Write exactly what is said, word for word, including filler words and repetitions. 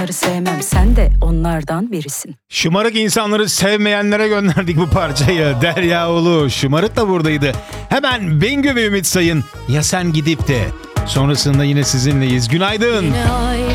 insanları sevmem, sen de onlardan birisin. Şımarık insanları sevmeyenlere gönderdik bu parçayı. Derya Ulu, Şımarık da buradaydı. Hemen Bengü ve Ümit Sayın, Ya Sen Gidip De. Sonrasında yine sizinleyiz. Günaydın. Yine